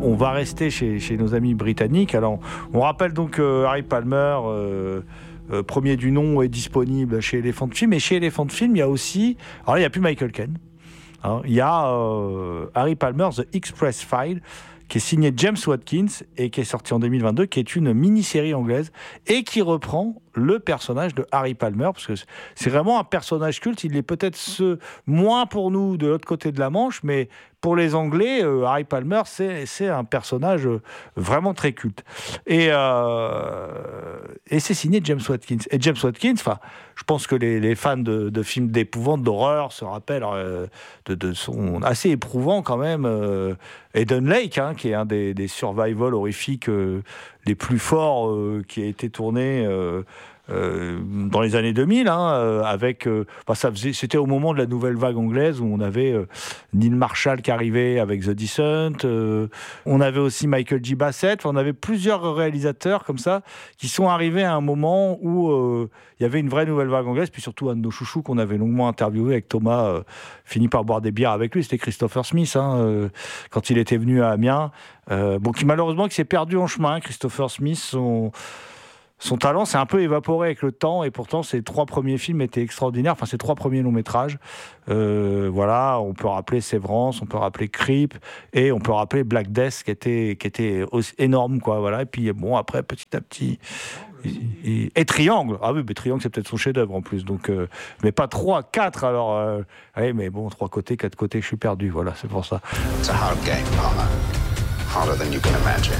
on va rester chez nos amis britanniques. Alors, on rappelle donc Harry Palmer, premier du nom, est disponible chez Elephant Film. Et chez Elephant Film, il y a aussi... Alors là, il n'y a plus Michael Caine. Hein, il y a Harry Palmer, The Express File, qui est signé James Watkins et qui est sorti en 2022, qui est une mini-série anglaise et qui reprend le personnage de Harry Palmer, parce que c'est vraiment un personnage culte. Il est peut-être moins pour nous de l'autre côté de la Manche, mais pour les Anglais, Harry Palmer, c'est un personnage vraiment très culte. Et c'est signé James Watkins. Et James Watkins, je pense que les fans de films d'épouvante, d'horreur, se rappellent de son assez éprouvant quand même, Eden Lake, hein, qui est un des survival horrifiques les plus forts qui a été tourné dans les années 2000, avec c'était au moment de la nouvelle vague anglaise où on avait Neil Marshall qui arrivait avec The Descent, on avait aussi Michael J. Bassett, on avait plusieurs réalisateurs comme ça qui sont arrivés à un moment où il y avait une vraie nouvelle vague anglaise, puis surtout un de nos chouchous qu'on avait longuement interviewé avec Thomas, fini par boire des bières avec lui, c'était Christopher Smith, quand il était venu à Amiens, qui malheureusement qui s'est perdu en chemin. Christopher Smith, son talent s'est un peu évaporé avec le temps, et pourtant ses 3 premiers films étaient extraordinaires, ses 3 premiers longs métrages. On peut rappeler Sévrance, on peut rappeler Creep, et on peut rappeler Black Death qui était énorme, quoi. Voilà. Et puis après, petit à petit. Et Triangle, mais Triangle c'est peut-être son chef-d'œuvre en plus, donc mais pas 3, 4 alors. Mais 3 côtés, 4 côtés, je suis perdu, voilà, c'est pour ça. It's a hard game, Palmer. Harder than you can imagine.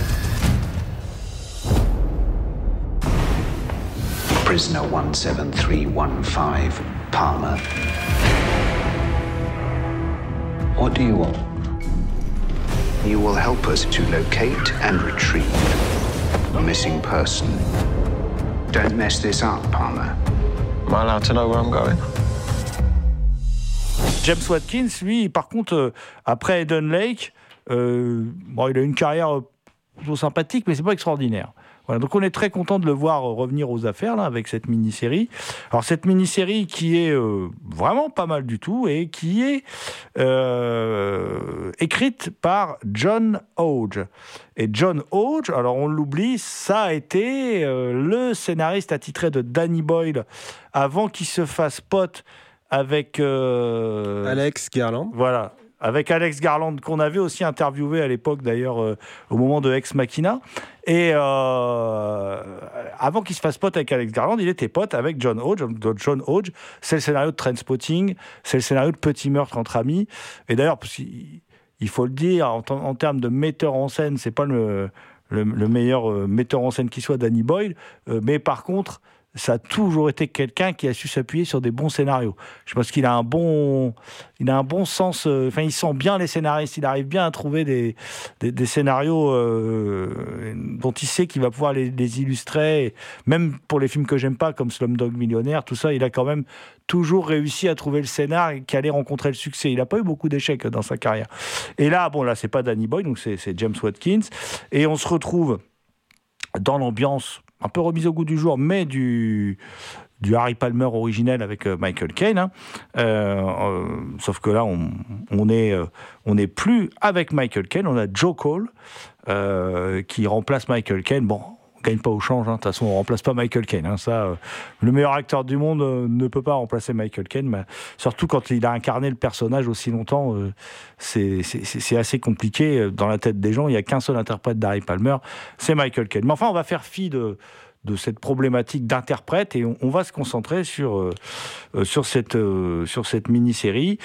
Prisoner 17315, Palmer. What do you want? You will help us to locate and retrieve a missing person. Don't mess this up, Palmer. Am I allowed to know where I'm going? James Watkins, lui, par contre, après Eden Lake, il a une carrière plutôt sympathique, mais c'est pas extraordinaire. Voilà, donc on est très content de le voir revenir aux affaires là, avec cette mini-série. Alors cette mini-série qui est vraiment pas mal du tout et qui est écrite par John Hodge. Et John Hodge, alors on l'oublie, ça a été le scénariste attitré de Danny Boyle avant qu'il se fasse pote avec Alex Garland. Voilà. Avec Alex Garland, qu'on avait aussi interviewé à l'époque, d'ailleurs, au moment de Ex Machina. Et avant qu'il se fasse pote avec Alex Garland, il était pote avec John Hodge. Donc John Hodge, c'est le scénario de Trainspotting, c'est le scénario de Petit meurtre entre amis. Et d'ailleurs, il faut le dire, en termes de metteur en scène, c'est pas le meilleur metteur en scène qui soit, Danny Boyle. Mais par contre, ça a toujours été quelqu'un qui a su s'appuyer sur des bons scénarios. Je pense qu'il a un bon sens. Il sent bien les scénaristes. Il arrive bien à trouver des scénarios dont il sait qu'il va pouvoir les illustrer. Et même pour les films que j'aime pas, comme Slumdog Millionnaire, tout ça, il a quand même toujours réussi à trouver le scénar qui allait rencontrer le succès. Il n'a pas eu beaucoup d'échecs dans sa carrière. Et là, c'est pas Danny Boyle, donc c'est James Watkins. Et on se retrouve dans l'ambiance un peu remise au goût du jour, mais du Harry Palmer originel avec Michael Caine. Sauf que là, on est plus avec Michael Caine, on a Joe Cole qui remplace Michael Caine. Bon, on gagne pas au change, de toute façon, on remplace pas Michael Caine. Le meilleur acteur du monde ne peut pas remplacer Michael Caine, mais surtout quand il a incarné le personnage aussi longtemps, c'est assez compliqué. Dans la tête des gens, il n'y a qu'un seul interprète d'Harry Palmer, c'est Michael Caine. Mais enfin, on va faire fi de cette problématique d'interprète et on va se concentrer sur cette mini-série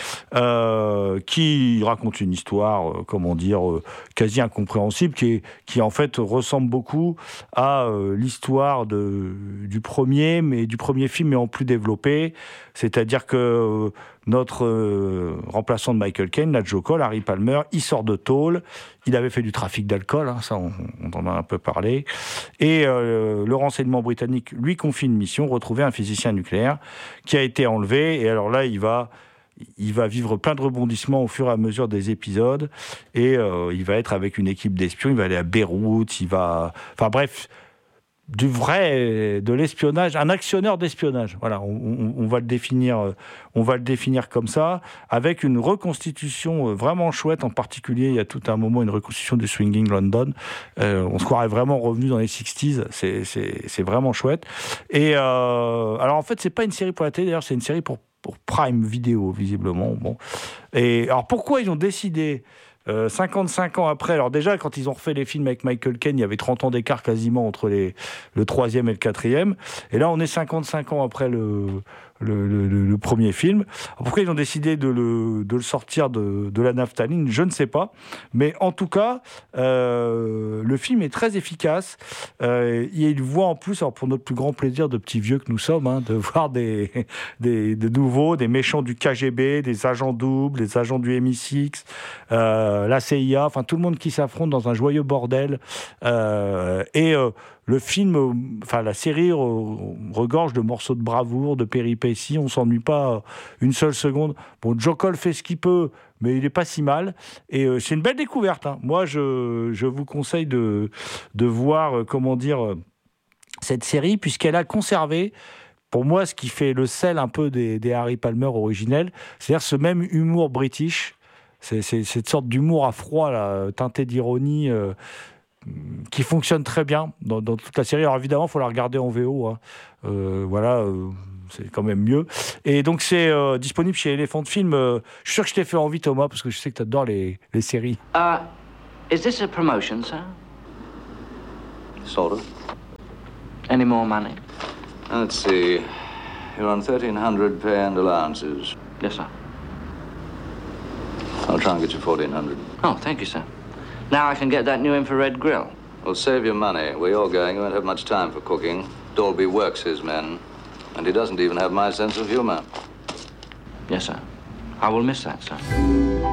qui raconte une histoire, quasi incompréhensible, qui en fait ressemble beaucoup à l'histoire du premier film, mais en plus développé. C'est-à-dire que notre remplaçant de Michael Caine, là, Joe Cole, Harry Palmer, il sort de tôle. Il avait fait du trafic d'alcool, ça on en a un peu parlé. Et le renseignement britannique lui confie une mission, retrouver un physicien nucléaire qui a été enlevé. Et alors là, il va vivre plein de rebondissements au fur et à mesure des épisodes. Et il va être avec une équipe d'espions, il va aller à Beyrouth, de l'espionnage, un actionneur d'espionnage. Voilà, on va le définir comme ça, avec une reconstitution vraiment chouette. En particulier, il y a tout un moment une reconstitution du Swinging London. On se croirait vraiment revenu dans les 60s. C'est vraiment chouette. Et alors en fait, c'est pas une série pour la télé. D'ailleurs, c'est une série pour Prime Video, visiblement. Bon. Et alors pourquoi ils ont décidé 55 ans après, alors déjà quand ils ont refait les films avec Michael Caine, il y avait 30 ans d'écart quasiment entre le troisième et le quatrième, et là on est 55 ans après le premier film. Alors pourquoi ils ont décidé de le sortir de la naphtaline, je ne sais pas, mais en tout cas le film est très efficace. Il voit en plus, alors pour notre plus grand plaisir de petits vieux que nous sommes, de voir des nouveaux, des méchants du KGB, des agents doubles, des agents du MI6, la CIA, enfin tout le monde qui s'affronte dans un joyeux bordel. Le film, enfin la série regorge de morceaux de bravoure, de péripéties, on s'ennuie pas une seule seconde. Bon, Joe Cole fait ce qu'il peut, mais il est pas si mal. Et c'est une belle découverte. Moi, je vous conseille de voir, cette série, puisqu'elle a conservé, pour moi, ce qui fait le sel un peu des Harry Palmer originels, c'est-à-dire ce même humour british, c'est cette sorte d'humour à froid, là, teinté d'ironie, qui fonctionne très bien dans toute la série. Alors évidemment, il faut la regarder en VO. C'est quand même mieux. Et donc, c'est disponible chez Elephant Film. Je suis sûr que je t'ai fait envie, Thomas, parce que je sais que tu adores les séries. Is this a promotion, sir? Sort of. Any more money? Let's see. You're on 1,300 pay and allowances. Yes, sir. I'll try and get you 1,400. Oh, thank you, sir. Now I can get that new infrared grill. Well, save your money. Where you're going, you won't have much time for cooking. Dolby works his men. And he doesn't even have my sense of humor. Yes, sir. I will miss that, sir.